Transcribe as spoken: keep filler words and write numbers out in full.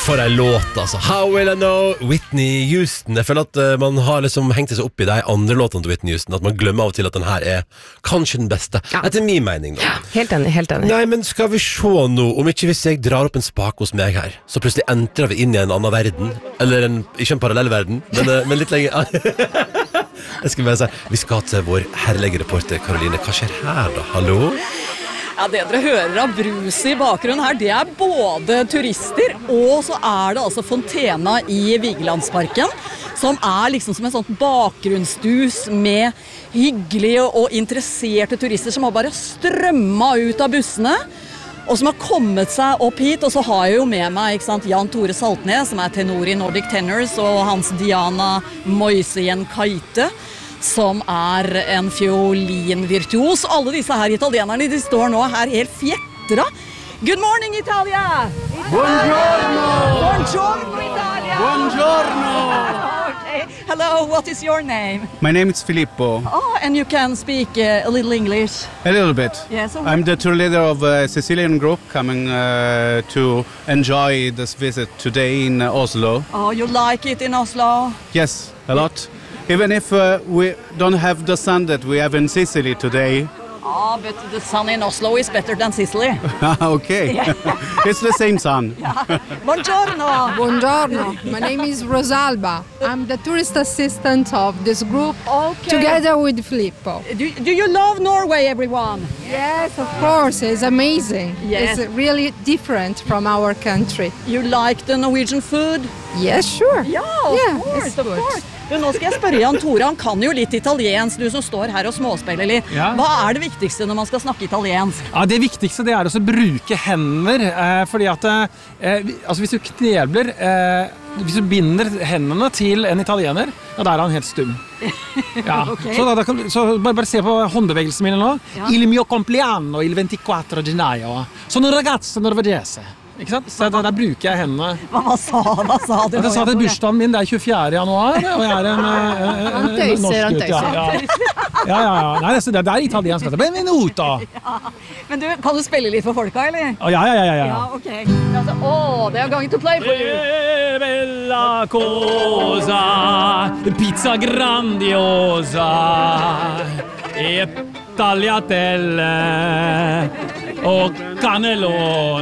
For en låt, altså. How Will I Know, Whitney Houston. Jeg føler at uh, man har liksom hengt seg opp i de andre låtene til Whitney Houston, at man glemmer av og til at den her er kanskje den beste. Ja. Etter min mening, da. Ja, helt enig, helt enig. Nei, men skal vi se nå, om ikke hvis jeg drar opp en spak hos meg her, så plutselig entrer vi inn i en annen verden, eller en, ikke en parallell verden, men, uh, men litt lenger. Jeg skal bare si, vi skal til vår herlige reporter, Karoline. Hva skjer her da? Hallo? Ja, det dere hører av brus i bakgrunnen her, det er både turister, og så er det altså Fontena i Vigelandsparken, som er liksom som en sånn bakgrunnsdus med hyggelige og interesserte turister som har bare strømmet ut av bussene, og som har kommet seg opp hit. Og så har jeg jo med meg, ikke sant, Jan Tore Saltnes, som er tenor i Nordic Tenors, og hans Diana Moisien Kaite, som er en fiolinvirtuos. Alle disse her italienerne, de står nå her helt fjettra. Good morning, Italia! Buongiorno! Buongiorno, Italia! Buongiorno! Okay. Hello, what is your name? My name is Filippo. Oh, and you can speak uh, a little English? A little bit. Yeah, so I'm the tour leader of a Sicilian group coming uh, to enjoy this visit today in uh, Oslo. Oh, you like it in Oslo? Yes, a lot. Even if uh, we don't have the sun that we have in Sicily today. Oh, but the sun in Oslo is better than Sicily. Okay. It's the same sun. Yeah. Buongiorno. Buongiorno. My name is Rosalba. I'm the tourist assistant of this group, Okay. together with Filippo. Do, do you love Norway, everyone? Yes, of course. It's amazing. Yes. It's really different from our country. You like the Norwegian food? Yes, sure. Ja, of Yeah, course, it's of good. course. Du, nå skal jeg spørre Jan Tore, han kan jo litt italiensk, du som står her og småspiller litt. Ja. Hva er det viktigste når man skal snakke italiensk? Ja, det viktigste det er også å bruke hender, eh, fordi at eh, altså hvis du knebler, eh, hvis du binder hendene til en italiener, ja, da er han helt stum. Ja. Ok. Så, da, da kan, så bare, bare se på håndbevegelsen min nå. Ja. Il mio compleanno, il ventiquattro gennaio. Sono un ragazzo norvegese. Ikke sant? Så da, da bruker jeg hendene. Hva, hva sa, hva sa du? Jeg sa at bursdagen min det er tjuefjerde januar, og jeg er en, en, en, Han en tøyser, norsk han gutt. Ja, ja. ja, ja, ja. Nei, det, det er italiensk. Altså. Benvenuto! Ja. Men du, kan du spille litt for folka, eller? Å, ja, ja, ja, ja. Ja, ok. Altså, oh, they are going to play for you. Che bella cosa, pizza grandiosa, e tagliatelle, o cannelloni.